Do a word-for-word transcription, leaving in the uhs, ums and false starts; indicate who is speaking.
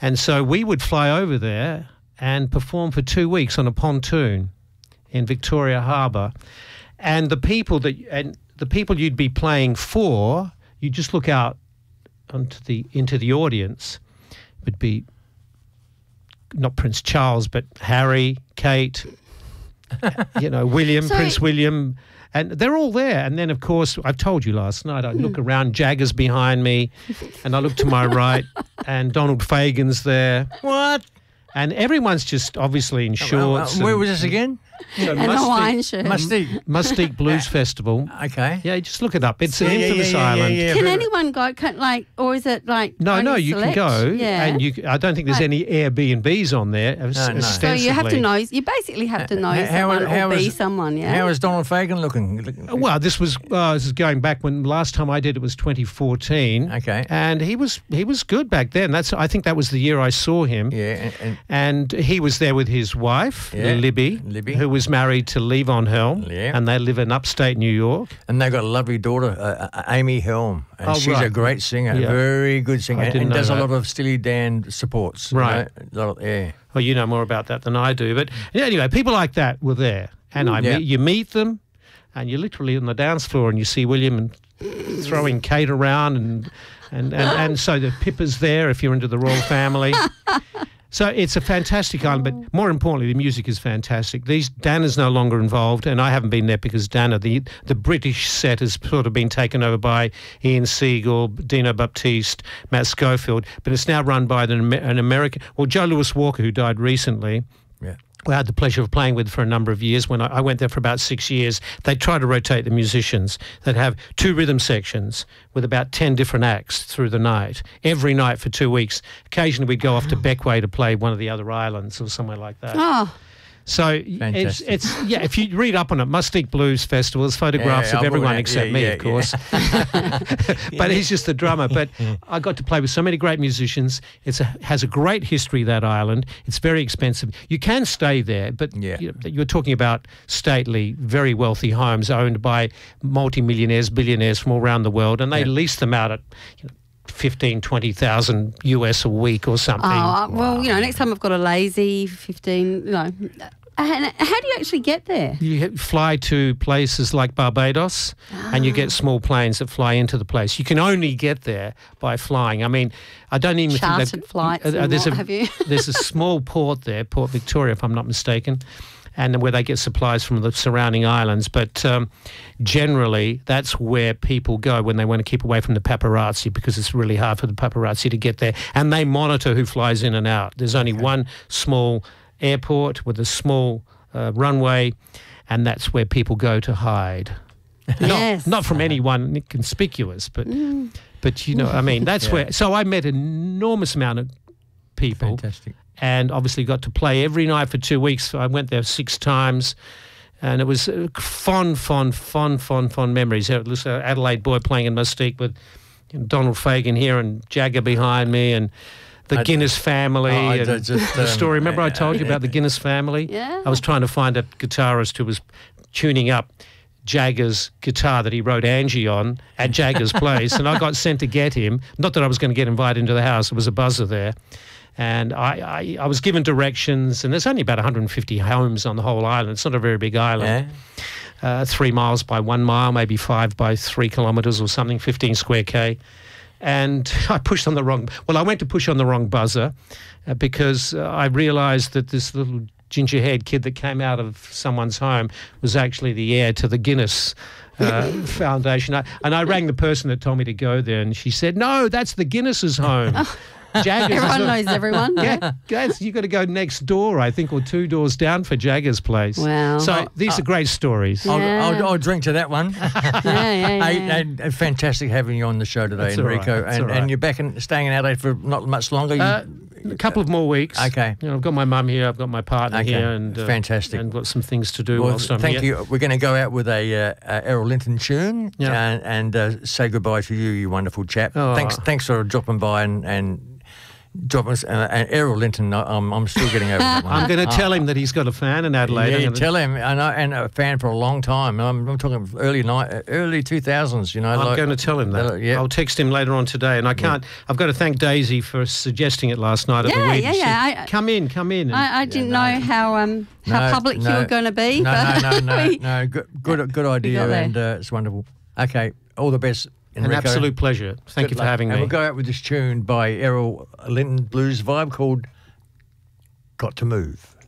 Speaker 1: And so we would fly over there and perform for two weeks on a pontoon in Victoria Harbour. And the people that and the people you'd be playing for, you just look out onto the into the audience. It would be not Prince Charles, but Harry, Kate, you know, William,
Speaker 2: So-
Speaker 1: Prince William. And they're all there. And then, of course, I've told you last night, I look around, Jagger's behind me, and I look to my right, and Donald Fagen's there.
Speaker 3: What?
Speaker 1: And everyone's just obviously in shorts.
Speaker 3: Uh, where
Speaker 1: and-
Speaker 3: was this again?
Speaker 1: so
Speaker 2: And a
Speaker 1: Mustique-
Speaker 2: Hawaiian shirt.
Speaker 3: Mustique.
Speaker 1: Mustique Blues Festival.
Speaker 3: Okay.
Speaker 1: Yeah, just look it up. It's an
Speaker 3: Yeah, yeah,
Speaker 1: infamous
Speaker 3: yeah, yeah,
Speaker 1: island.
Speaker 3: yeah, yeah.
Speaker 2: Can
Speaker 3: very-
Speaker 2: anyone go? Can, like, or is it like
Speaker 1: No,
Speaker 2: only
Speaker 1: no, you
Speaker 2: select?
Speaker 1: can go,
Speaker 2: Yeah.
Speaker 1: and you. I don't think there's
Speaker 2: Right.
Speaker 1: any Airbnbs on there.
Speaker 3: no.
Speaker 2: so
Speaker 1: Ostensibly.
Speaker 2: you have to know. You basically have to know
Speaker 3: How- how-
Speaker 2: someone
Speaker 3: how
Speaker 2: or be
Speaker 3: is-
Speaker 2: someone. Yeah.
Speaker 3: How is Donald Fagen looking?
Speaker 1: Well, this was uh, this is going back when last time I did it was twenty fourteen.
Speaker 3: Okay.
Speaker 1: and he was he was good back then. That's I think that was the year I saw him.
Speaker 3: Yeah. And,
Speaker 1: And he was there with his wife,
Speaker 3: Yeah,
Speaker 1: Libby,
Speaker 3: Libby.
Speaker 1: who was married to Levon Helm,
Speaker 3: Yeah.
Speaker 1: and they live in upstate New York.
Speaker 3: and they've got a lovely daughter, uh, uh, Amy Helm. And
Speaker 1: Oh,
Speaker 3: she's a
Speaker 1: right.
Speaker 3: great singer,
Speaker 1: Yeah.
Speaker 3: very good singer,
Speaker 1: I
Speaker 3: and,
Speaker 1: didn't
Speaker 3: and
Speaker 1: know
Speaker 3: does a
Speaker 1: that.
Speaker 3: lot of Steely Dan supports. you
Speaker 1: Right.
Speaker 3: know, a lot of, yeah.
Speaker 1: Well, you know more about that than I do. But anyway, people like that were there. And I
Speaker 3: Yeah.
Speaker 1: meet, you meet them, and you're literally on the dance floor, and you see William and throwing Kate around. And, and, and, and so the Pippa's there if you're into the royal family. So it's a fantastic island, but more importantly, the music is fantastic. These Dana's no longer involved, and I haven't been there because Dana, the the British set, has sort of been taken over by Ian Siegel, Dino Baptiste, Matt Schofield, but it's now run by an, Amer- an American, well, Joe Louis Walker, who died recently.
Speaker 3: Yeah.
Speaker 1: I had the pleasure of playing with for a number of years. When I, I went there for about six years, they try to rotate the musicians. They'd have two rhythm sections with about ten different acts through the night, every night for two weeks. Occasionally we'd go off to Beckway to play one of the other islands or somewhere like that.
Speaker 2: Oh,
Speaker 1: So it's,
Speaker 3: Fantastic.
Speaker 1: it's, yeah, if you read up on it, Mustique Blues Festival, there's photographs
Speaker 3: Yeah,
Speaker 1: of
Speaker 3: I
Speaker 1: everyone
Speaker 3: will,
Speaker 1: except
Speaker 3: yeah,
Speaker 1: me,
Speaker 3: yeah,
Speaker 1: of course. But he's just the drummer. But I got to play with so many great musicians. It has a great history, that island. It's very expensive. You can stay there, but
Speaker 3: Yeah.
Speaker 1: you, you're talking about stately, very wealthy homes owned by multimillionaires, billionaires from all around the world, and they
Speaker 3: Yeah.
Speaker 1: lease them out at, you know, fifteen, twenty thousand U S a week or something.
Speaker 2: oh well, you know, next time I've got a lazy fifteen. You know, and how do you actually get there?
Speaker 1: You ha- fly to places like Barbados, and you get small planes that fly into the place. You can only get there by flying. I mean, I don't even
Speaker 2: Chartered
Speaker 1: think that,
Speaker 2: flights and
Speaker 1: there's
Speaker 2: what
Speaker 1: a
Speaker 2: have you?
Speaker 1: there's a small port there, Port Victoria, if I'm not mistaken, and where they get supplies from the surrounding islands. But um, generally, that's where people go when they want to keep away from the paparazzi, because it's really hard for the paparazzi to get there, and they monitor who flies in and out. There's only one small airport with a small uh, runway, and that's where people go to hide.
Speaker 2: Yes.
Speaker 1: Not, not from anyone conspicuous, but but you know, I mean, that's
Speaker 3: Yeah.
Speaker 1: where. So I met an enormous amount of people,
Speaker 3: Fantastic.
Speaker 1: and obviously got to play every night for two weeks. I went there six times, and it was uh, fond, fond, fond, fond, fond memories. It was an Adelaide boy playing in Mustique with, you know, Donald Fagen here and Jagger behind me, and the
Speaker 3: I-
Speaker 1: Guinness family.
Speaker 3: Oh, I
Speaker 1: and
Speaker 3: just,
Speaker 1: the
Speaker 3: um,
Speaker 1: story. Remember I told you
Speaker 3: uh,
Speaker 1: about the Guinness family?
Speaker 2: Yeah.
Speaker 1: I was trying to find a guitarist who was tuning up Jagger's guitar that he wrote Angie on at Jagger's place, and I got sent to get him. Not that I was going to get invited into the house. There was a buzzer there. And I, I, I was given directions, and there's only about one hundred fifty homes on the whole island. It's not a very big island.
Speaker 3: Yeah.
Speaker 1: Uh, three miles by one mile, maybe five by three kilometres or something, fifteen square K. And I pushed on the wrong, well, I went to push on the wrong buzzer uh, because uh, I realised that this little ginger-haired kid that came out of someone's home was actually the heir to the Guinness uh, Foundation. I, and I rang the person that told me to go there, and she said, no, that's the Guinness's home. Jaggers is
Speaker 2: Everyone
Speaker 1: a-
Speaker 2: knows everyone.
Speaker 1: Yeah, guys, you got to go next door, I think, or two doors down for Jagger's place.
Speaker 2: Wow.
Speaker 1: So these are great stories.
Speaker 3: I'll,
Speaker 2: Yeah.
Speaker 3: I'll, I'll drink to that one.
Speaker 2: yeah, yeah, yeah.
Speaker 3: Hey, and, and fantastic having you on the show today,
Speaker 1: That's all right,
Speaker 3: Enrico.
Speaker 1: that's
Speaker 3: And,
Speaker 1: all right.
Speaker 3: and you're back in, staying in Adelaide for not much longer. You,
Speaker 1: Uh, a couple of more weeks.
Speaker 3: Okay.
Speaker 1: You know, I've got my mum here. I've got my partner
Speaker 3: Okay.
Speaker 1: here, and uh,
Speaker 3: Fantastic.
Speaker 1: and got some things to do
Speaker 3: well,
Speaker 1: whilst I'm
Speaker 3: thank
Speaker 1: here.
Speaker 3: you. We're going to go out with a uh, uh, Errol Linton tune
Speaker 1: Yeah.
Speaker 3: and, and uh, say goodbye to you, you wonderful chap.
Speaker 1: Oh.
Speaker 3: Thanks, thanks for dropping by and, and drop us, uh, and Errol Linton, I- I'm, I'm still getting over that one.
Speaker 1: I'm going to tell him that he's got a fan in Adelaide.
Speaker 3: Yeah,
Speaker 1: I'm
Speaker 3: you
Speaker 1: gonna-
Speaker 3: tell him, and, I, and a fan for a long time. I'm, I'm talking early night, early two thousands. You know,
Speaker 1: I'm
Speaker 3: like,
Speaker 1: going to tell him that.
Speaker 3: uh, yeah.
Speaker 1: I'll text him later on today, and I can't. I've got to thank Daisy for suggesting it last night at the
Speaker 2: Yeah,
Speaker 1: wedding.
Speaker 2: yeah,
Speaker 1: She
Speaker 2: yeah,
Speaker 1: said,
Speaker 2: I-
Speaker 1: come in, come in. And
Speaker 2: I, I didn't know how um how
Speaker 3: No,
Speaker 2: public you
Speaker 3: no,
Speaker 2: were going to be.
Speaker 3: No,
Speaker 2: but
Speaker 3: no, no, no,
Speaker 2: we-
Speaker 3: no. Good, good, good idea,
Speaker 2: got there.
Speaker 3: and uh, it's wonderful. Okay, all the best,
Speaker 1: an
Speaker 3: Enrico.
Speaker 1: absolute pleasure. Thank
Speaker 3: Good
Speaker 1: you for
Speaker 3: luck.
Speaker 1: having
Speaker 3: and
Speaker 1: me.
Speaker 3: we'll go out with this tune by Errol Linton Blues Vibe called "Got to Move."